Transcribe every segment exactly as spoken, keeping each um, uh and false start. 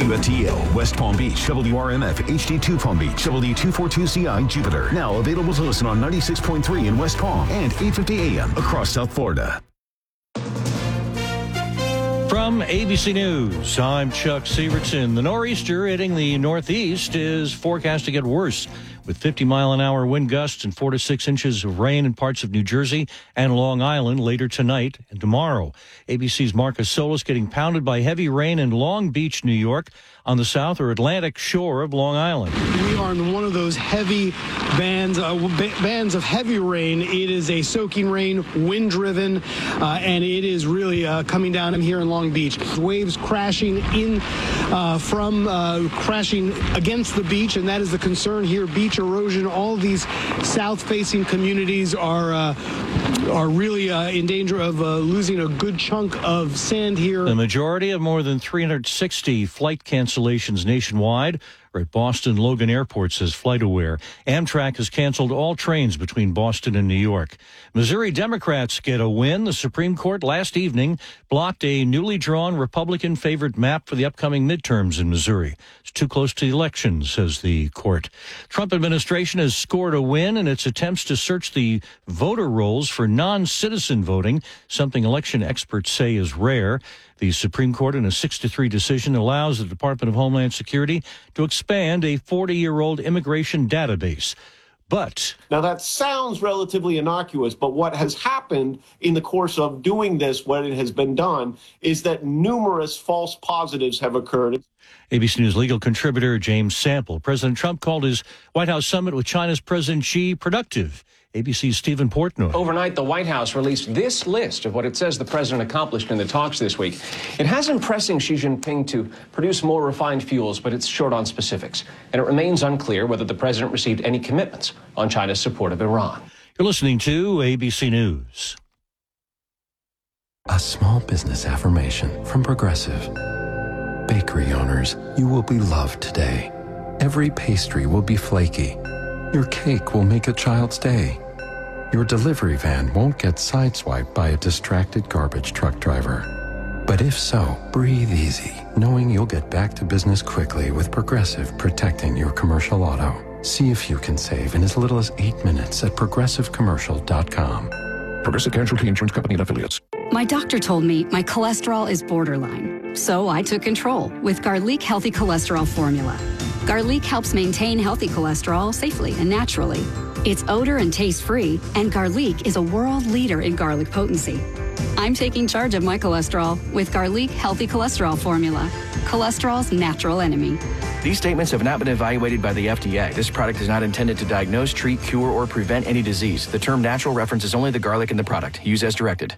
W F T L, West Palm Beach, W R M F, H D two Palm Beach, W two forty-two C I, Jupiter. Now available to listen on ninety-six point three in West Palm and eight fifty A M across South Florida. From A B C News, I'm Chuck Severson. The nor'easter hitting the northeast is forecast to get worse, with fifty mile an hour wind gusts and four to six inches of rain in parts of New Jersey and Long Island later tonight and tomorrow. A B C's Marcus Solis getting pounded by heavy rain in Long Beach, New York, on the south or Atlantic shore of Long Island. We are in one of those heavy bands, uh, bands of heavy rain. It is a soaking rain, wind-driven, uh, and it is really uh, coming down here in Long Beach. Waves crashing in uh, from uh, crashing against the beach, and that is the concern here. Beach erosion. All these south-facing communities are uh, are really uh, in danger of uh, losing a good chunk of sand here. The majority of more than three hundred sixty flight cancellations nationwide are at Boston Logan Airport, says FlightAware. Amtrak has canceled all trains between Boston and New York. Missouri Democrats get a win. The Supreme Court last evening blocked a newly drawn Republican-favored map for the upcoming midterms in Missouri. It's too close to the election, says the court. Trump administration has scored a win in its attempts to search the voter rolls for non-citizen voting, something election experts say is rare. The Supreme Court, in a six to three decision, allows the Department of Homeland Security to expand a forty-year-old immigration database. But now that sounds relatively innocuous, but what has happened in the course of doing this, when it has been done, is that numerous false positives have occurred. A B C News legal contributor James Sample. President Trump called his White House summit with China's President Xi productive. A B C's Stephen Portnoy. Overnight, the White House released this list of what it says the president accomplished in the talks this week. It has been pressing Xi Jinping to produce more refined fuels, but it's short on specifics. And it remains unclear whether the president received any commitments on China's support of Iran. You're listening to A B C News. A small business affirmation from Progressive. Bakery owners, you will be loved today. Every pastry will be flaky. Your cake will make a child's day. Your delivery van won't get sideswiped by a distracted garbage truck driver. But if so, breathe easy, knowing you'll get back to business quickly with Progressive protecting your commercial auto. See if you can save in as little as eight minutes at progressive commercial dot com. Progressive Casualty Insurance Company and Affiliates. My doctor told me my cholesterol is borderline, so I took control with Garlic Healthy Cholesterol Formula. Garlic helps maintain healthy cholesterol safely and naturally. It's odor and taste-free, and Garlic is a world leader in garlic potency. I'm taking charge of my cholesterol with Garlic Healthy Cholesterol Formula, cholesterol's natural enemy. These statements have not been evaluated by the F D A. This product is not intended to diagnose, treat, cure, or prevent any disease. The term natural references only the garlic in the product. Use as directed.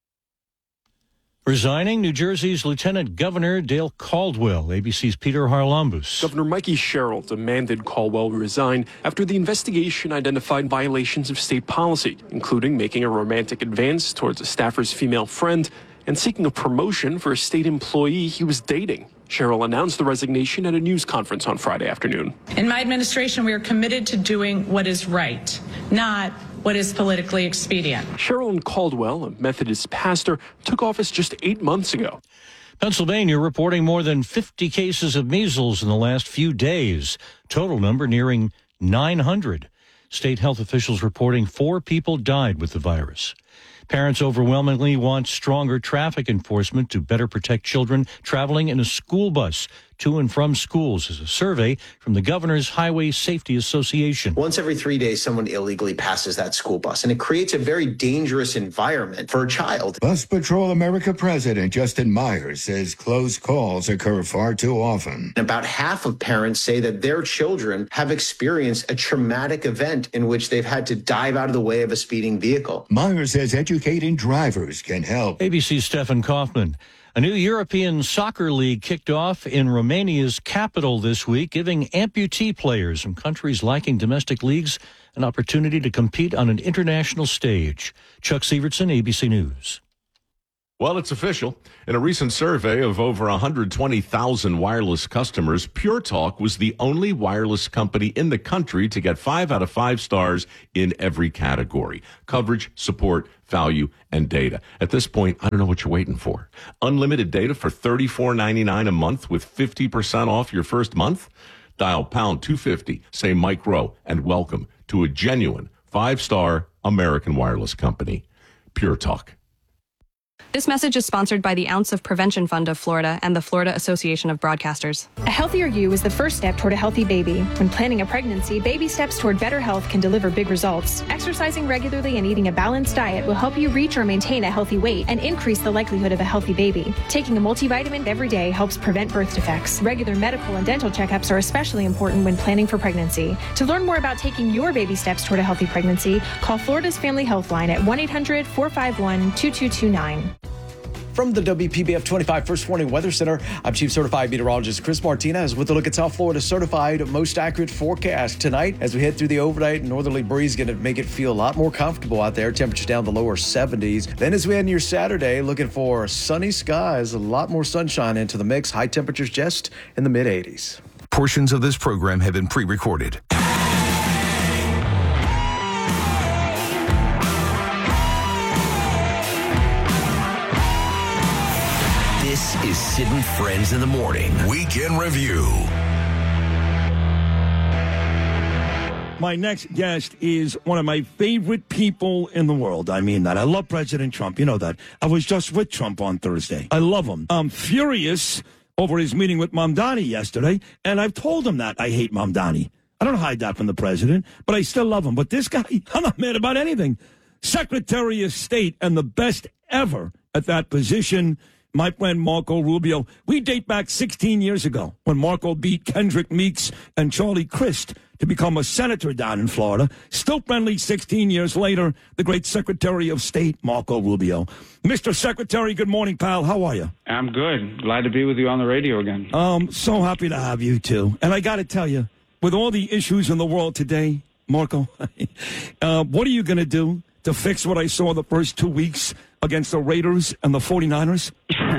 Resigning, New Jersey's Lieutenant Governor Dale Caldwell. A B C's Peter Harlambus. Governor Mikey Sherrill demanded Caldwell resign after the investigation identified violations of state policy, including making a romantic advance towards a staffer's female friend and seeking a promotion for a state employee he was dating. Sherrill announced the resignation at a news conference on Friday afternoon. In my administration, we are committed to doing what is right, not what is politically expedient. Sherrill and Caldwell, a Methodist pastor, took office just eight months ago. Pennsylvania reporting more than fifty cases of measles in the last few days. Total number nearing nine hundred. State health officials reporting four people died with the virus. Parents overwhelmingly want stronger traffic enforcement to better protect children traveling in a school bus to and from schools, is a survey from the Governor's Highway Safety Association. Once every three days, someone illegally passes that school bus, and it creates a very dangerous environment for a child. Bus Patrol America President Justin Myers says close calls occur far too often. About half of parents say that their children have experienced a traumatic event in which they've had to dive out of the way of a speeding vehicle. Myers says educating drivers can help. A B C's Stefan Kaufman. A new European soccer league kicked off in Romania's capital this week, giving amputee players from countries lacking domestic leagues an opportunity to compete on an international stage. Chuck Severson, A B C News. Well, it's official. In a recent survey of over one hundred twenty thousand wireless customers, Pure Talk was the only wireless company in the country to get five out of five stars in every category: coverage, support, value, and data. At this point, I don't know what you're waiting for. Unlimited data for thirty-four ninety-nine a month with fifty percent off your first month? Dial pound two fifty, say Mike Rowe, and welcome to a genuine five-star American wireless company. Pure Talk. This message is sponsored by the Ounce of Prevention Fund of Florida and the Florida Association of Broadcasters. A healthier you is the first step toward a healthy baby. When planning a pregnancy, baby steps toward better health can deliver big results. Exercising regularly and eating a balanced diet will help you reach or maintain a healthy weight and increase the likelihood of a healthy baby. Taking a multivitamin every day helps prevent birth defects. Regular medical and dental checkups are especially important when planning for pregnancy. To learn more about taking your baby steps toward a healthy pregnancy, call Florida's Family Health Line at one eight hundred four five one two two two nine. From the W P B F twenty-five First Warning Weather Center, I'm Chief Certified Meteorologist Chris Martinez with a look at South Florida's certified most accurate forecast. Tonight, as we head through the overnight, northerly breeze going to make it feel a lot more comfortable out there. Temperatures down to lower seventies. Then as we head into your Saturday, looking for sunny skies, a lot more sunshine into the mix. High temperatures just in the mid eighties. Portions of this program have been pre-recorded. This is Sid and Friends in the Morning. Weekend Review. My next guest is one of my favorite people in the world. I mean that. I love President Trump. You know that. I was just with Trump on Thursday. I love him. I'm furious over his meeting with Mamdani yesterday, and I've told him that I hate Mamdani. I don't hide that from the president, but I still love him. But this guy, I'm not mad about anything. Secretary of State and the best ever at that position, my friend Marco Rubio. We date back sixteen years ago when Marco beat Kendrick Meeks and Charlie Crist to become a senator down in Florida. Still friendly sixteen years later, the great Secretary of State, Marco Rubio. Mister Secretary, good morning, pal. How are you? I'm good. Glad to be with you on the radio again. Um, so happy to have you, too. And I got to tell you, with all the issues in the world today, Marco, uh, what are you going to do to fix what I saw the first two weeks against the Raiders and the forty-niners?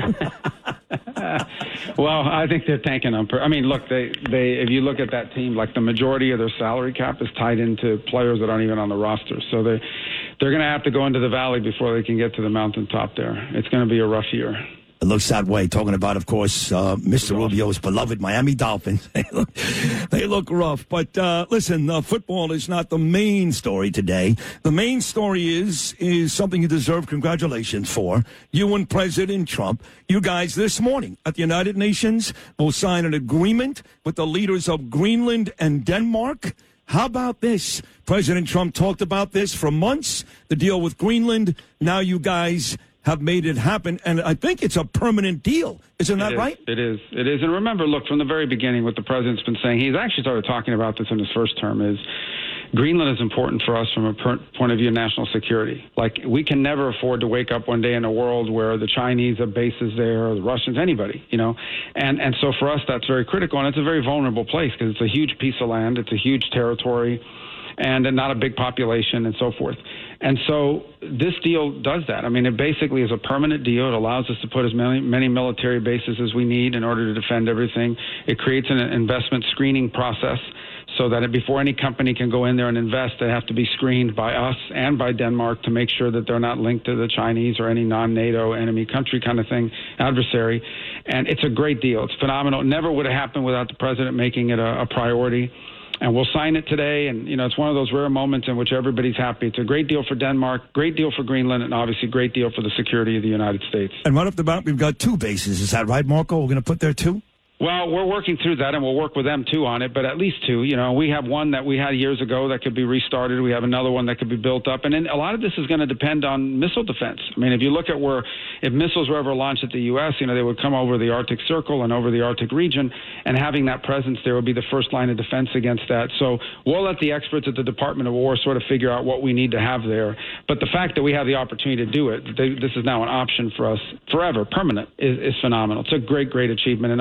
Well, I think they're tanking on. I mean, look, they, they. If you look at that team, like the majority of their salary cap is tied into players that aren't even on the roster. So they, they're going to have to go into the valley before they can get to the mountaintop there. It's going to be a rough year. It looks that way. Talking about, of course, uh, Mister Rubio's beloved Miami Dolphins. they, look, they look rough. But uh, listen, uh, football is not the main story today. The main story is is something you deserve congratulations for. You and President Trump, you guys this morning at the United Nations will sign an agreement with the leaders of Greenland and Denmark. How about this? President Trump talked about this for months, the deal with Greenland. Now you guys have made it happen, and I think it's a permanent deal. Isn't that it is, right? It is. It is. And remember, look, from the very beginning, what the president's been saying, he's actually started talking about this in his first term, is Greenland is important for us from a per- point of view of national security. Like, we can never afford to wake up one day in a world where the Chinese have bases there, or the Russians, anybody, you know. And, and so for us, that's very critical, and it's a very vulnerable place because it's a huge piece of land. It's a huge territory, and not a big population and so forth. And so this deal does that. I mean, it basically is a permanent deal. It allows us to put as many, many military bases as we need in order to defend everything. It creates an investment screening process so that it, before any company can go in there and invest, they have to be screened by us and by Denmark to make sure that they're not linked to the Chinese or any non-NATO enemy country kind of thing, adversary. And it's a great deal. It's phenomenal. It never would have happened without the president making it a, a priority. And we'll sign it today, and, you know, it's one of those rare moments in which everybody's happy. It's a great deal for Denmark, great deal for Greenland, and obviously great deal for the security of the United States. And right up the bat, we've got two bases. Is that right, Marco? We're going to put there two? Well, we're working through that, and we'll work with them, too, on it, but at least two. You know, we have one that we had years ago that could be restarted. We have another one that could be built up. And then a lot of this is going to depend on missile defense. I mean, if you look at where, if missiles were ever launched at the U S, you know, they would come over the Arctic Circle and over the Arctic region, and having that presence there would be the first line of defense against that. So we'll let the experts at the Department of War sort of figure out what we need to have there. But the fact that we have the opportunity to do it, they, this is now an option for us forever, permanent, is, is phenomenal. It's a great, great achievement. And unfortunately,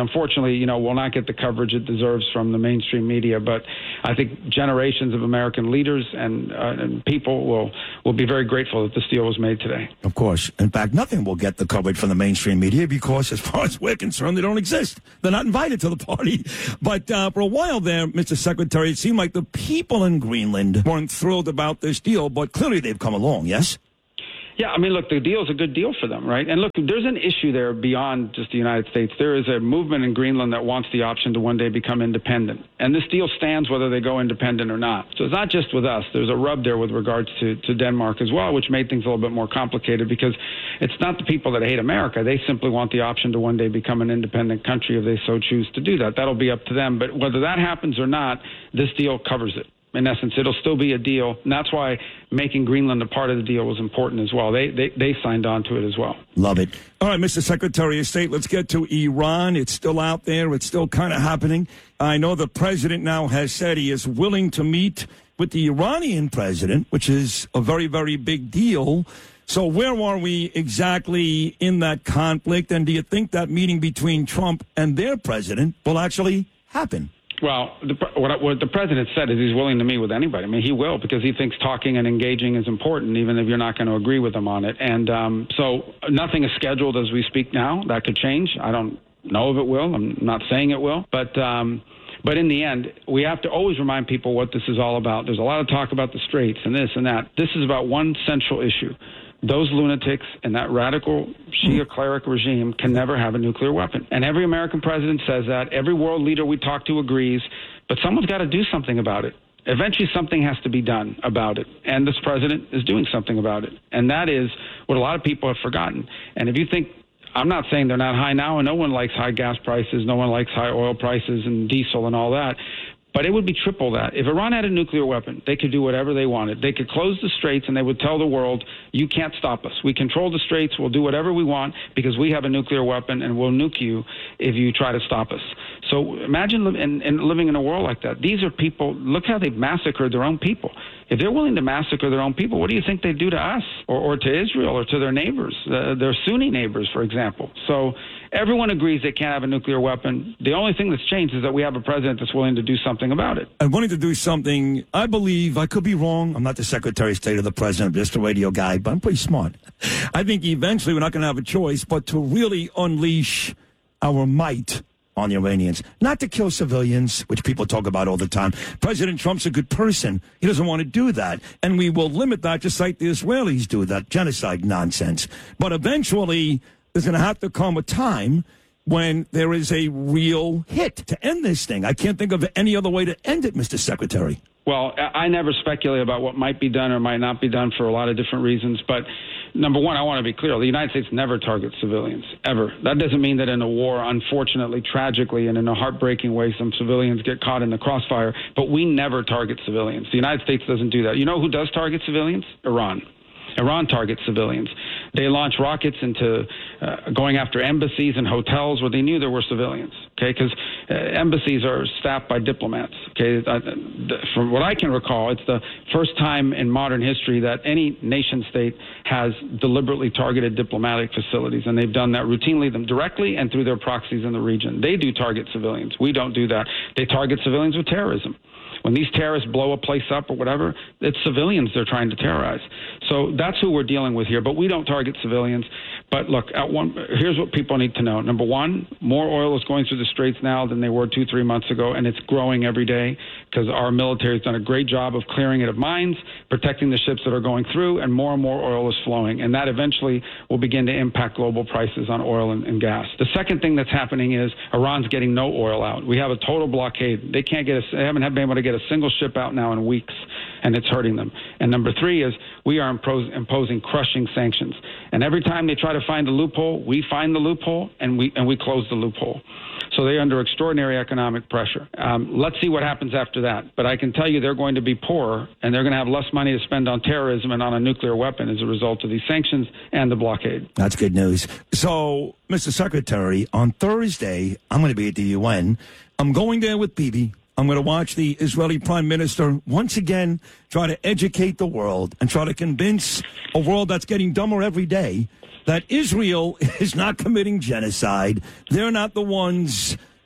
unfortunately, you know, will not get the coverage it deserves from the mainstream media. But I think generations of American leaders and, uh, and people will, will be very grateful that this deal was made today. Of course. In fact, nothing will get the coverage from the mainstream media because, as far as we're concerned, they don't exist. They're not invited to the party. But uh, for a while there, Mister Secretary, it seemed like the people in Greenland weren't thrilled about this deal, but clearly they've come along, yes? Yeah, I mean, look, the deal is a good deal for them, right? And look, there's an issue there beyond just the United States. There is a movement in Greenland that wants the option to one day become independent. And this deal stands whether they go independent or not. So it's not just with us. There's a rub there with regards to, to Denmark as well, which made things a little bit more complicated because it's not the people that hate America. They simply want the option to one day become an independent country if they so choose to do that. That'll be up to them. But whether that happens or not, this deal covers it. In essence, it'll still be a deal, and that's why making Greenland a part of the deal was important as well. They they, they signed on to it as well. Love it. All right, Mister Secretary of State, let's get to Iran. It's still out there. It's still kind of happening. I know the president now has said he is willing to meet with the Iranian president, which is a very, very big deal. So where are we exactly in that conflict, and do you think that meeting between Trump and their president will actually happen? Well, the, what, what the president said is he's willing to meet with anybody. I mean, he will because he thinks talking and engaging is important, even if you're not going to agree with him on it. And um, so nothing is scheduled as we speak now. That could change. I don't know if it will. I'm not saying it will. But um, but in the end, we have to always remind people what this is all about. There's a lot of talk about the Straits and this and that. This is about one central issue. Those lunatics and that radical Shia cleric regime can never have a nuclear weapon. And every American president says that. Every world leader we talk to agrees. But someone's got to do something about it. Eventually, something has to be done about it. And this president is doing something about it. And that is what a lot of people have forgotten. And if you think, I'm not saying they're not high now, and no one likes high gas prices. No one likes high oil prices and diesel and all that. But it would be triple that. If Iran had a nuclear weapon, they could do whatever they wanted. They could close the Straits and they would tell the world, you can't stop us. We control the Straits. We'll do whatever we want because we have a nuclear weapon and we'll nuke you if you try to stop us. So imagine li- in, in living in a world like that. These are people, look how they've massacred their own people. If they're willing to massacre their own people, what do you think they do to us or, or to Israel or to their neighbors, uh, their Sunni neighbors, for example? So everyone agrees they can't have a nuclear weapon. The only thing that's changed is that we have a president that's willing to do something about it. I'm willing to do something. I believe, I could be wrong. I'm not the Secretary of State or the president, I'm just a radio guy, but I'm pretty smart. I think eventually we're not going to have a choice but to really unleash our might on the Iranians, not to kill civilians, which people talk about all the time. President Trump's a good person. He doesn't want to do that. And we will limit that just like the Israelis do, that genocide nonsense. But eventually, there's going to have to come a time when there is a real hit to end this thing. I can't think of any other way to end it, Mister Secretary. Well, I never speculate about what might be done or might not be done for a lot of different reasons. But number one, I want to be clear. The United States never targets civilians, ever. That doesn't mean that in a war, unfortunately, tragically, and in a heartbreaking way, some civilians get caught in the crossfire. But we never target civilians. The United States doesn't do that. You know who does target civilians? Iran. Iran targets civilians. They launch rockets into uh, going after embassies and hotels where they knew there were civilians, okay, because uh, embassies are staffed by diplomats, okay. Uh, from what I can recall, it's the first time in modern history that any nation state has deliberately targeted diplomatic facilities, and they've done that routinely, them directly and through their proxies in the region. They do target civilians. We don't do that. They target civilians with terrorism. When these terrorists blow a place up or whatever, it's civilians they're trying to terrorize. So that's who we're dealing with here. But we don't target civilians. But look, at one, here's what people need to know. Number one, more oil is going through the Straits now than they were two, three months ago, and it's growing every day because our military has done a great job of clearing it of mines, protecting the ships that are going through, and more and more oil is flowing. And that eventually will begin to impact global prices on oil and, and gas. The second thing that's happening is Iran's getting no oil out. We have a total blockade. They can't get a, they haven't been able to get a single ship out now in weeks, and it's hurting them. And number three is we are impos- imposing crushing sanctions. And every time they try to find a loophole, we find the loophole, and we and we close the loophole. So they're under extraordinary economic pressure. Um, let's see what happens after that. But I can tell you they're going to be poorer, and they're going to have less money to spend on terrorism and on a nuclear weapon as a result of these sanctions and the blockade. That's good news. So, Mister Secretary, on Thursday, I'm going to be at the U N. I'm going there with Bibi. I'm going to watch the Israeli Prime Minister once again try to educate the world and try to convince a world that's getting dumber every day that Israel is not committing genocide. They're not the ones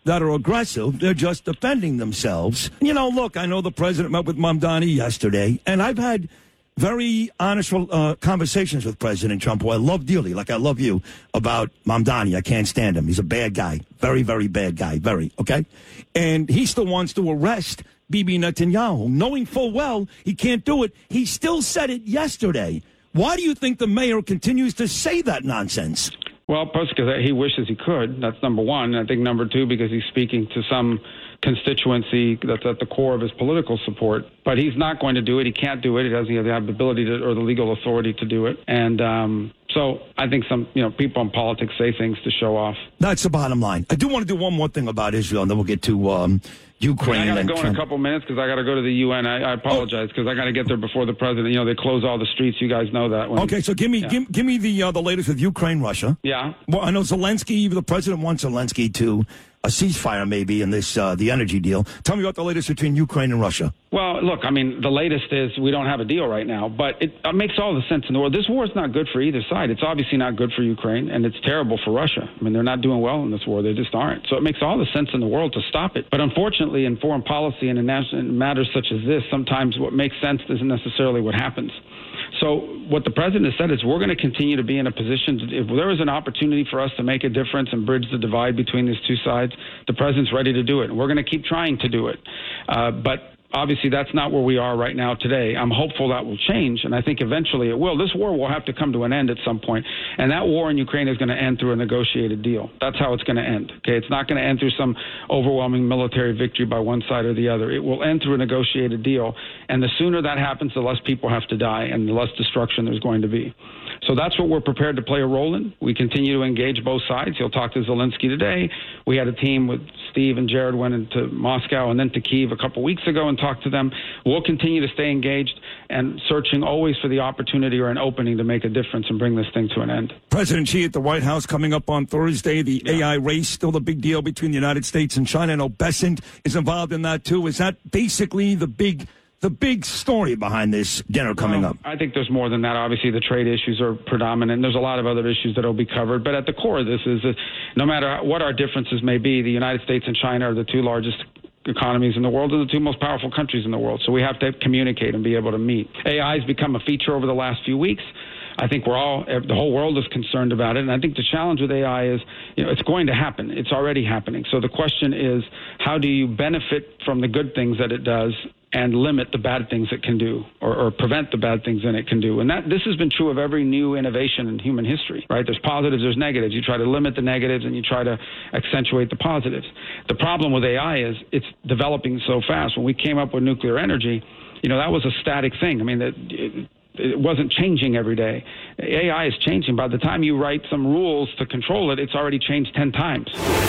that are aggressive. They're just defending themselves. You know, look, I know the president met with Mamdani yesterday, and I've had very honest uh, conversations with President Trump, who I love dearly, like I love you, about Mamdani. I can't stand him. He's a bad guy. Very, very bad guy. Very, okay? And he still wants to arrest Bibi Netanyahu, knowing full well he can't do it. He still said it yesterday. Why do you think the mayor continues to say that nonsense? Well, first, because he wishes he could. That's number one. I think number two, because he's speaking to some constituency that's at the core of his political support. But he's not going to do it. He can't do it. He doesn't have the ability to, or the legal authority to do it. And um, so I think some, you know, people in politics say things to show off. That's the bottom line. I do want to do one more thing about Israel, and then we'll get to um, Ukraine. I got to go Trump. in a couple minutes because I got to go to the U N. I, I apologize because oh. I got to get there before the president. You know, they close all the streets. You guys know that. When, okay, so give me yeah. give, give me the uh, the latest with Ukraine, Russia. Yeah. Well, I know Zelensky, the president wants Zelensky to a ceasefire maybe in this uh, the energy deal. Tell me about the latest between Ukraine and Russia. Well, look, I mean, the latest is we don't have a deal right now, but it, it makes all the sense in the world. This war is not good for either side. It's obviously not good for Ukraine, and it's terrible for Russia. I mean, they're not doing well in this war. They just aren't. So it makes all the sense in the world to stop it. But unfortunately, in foreign policy and in national in matters such as this, sometimes what makes sense isn't necessarily what happens. So what the president has said is we're going to continue to be in a position to, if there is an opportunity for us to make a difference and bridge the divide between these two sides, the president's ready to do it. And we're going to keep trying to do it. Uh, but obviously, that's not where we are right now today. I'm hopeful that will change, and I think eventually it will. This war will have to come to an end at some point, and that war in Ukraine is going to end through a negotiated deal. That's how it's going to end. Okay, it's not going to end through some overwhelming military victory by one side or the other. It will end through a negotiated deal, and the sooner that happens, the less people have to die and the less destruction there's going to be. So that's what we're prepared to play a role in. We continue to engage both sides. He'll talk to Zelensky today. We had a team with Steve and Jared went into Moscow and then to Kyiv a couple weeks ago and talked to them. We'll continue to stay engaged and searching always for the opportunity or an opening to make a difference and bring this thing to an end. President Xi at the White House coming up on Thursday. The yeah. A I race, still the big deal between the United States and China. I know Bessent is involved in that too. Is that basically the big the big story behind this dinner coming well, up? I think there's more than that. Obviously, the trade issues are predominant. There's a lot of other issues that will be covered. But at the core of this is that no matter what our differences may be, the United States and China are the two largest economies in the world and the two most powerful countries in the world. So we have to communicate and be able to meet. A I has become a feature over the last few weeks. I think we're all, the whole world is concerned about it. And I think the challenge with A I is, you know, it's going to happen. It's already happening. So the question is, how do you benefit from the good things that it does and limit the bad things it can do, or, or prevent the bad things that it can do? And that this has been true of every new innovation in human history, right? There's positives, there's negatives. You try to limit the negatives and you try to accentuate the positives. The problem with A I is it's developing so fast. When we came up with nuclear energy, you know, that was a static thing. I mean, that it, it wasn't changing every day. A I is changing. By the time you write some rules to control it, it's already changed ten times.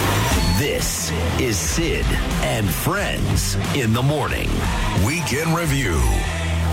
This is Sid and Friends in the Morning. Weekend Review.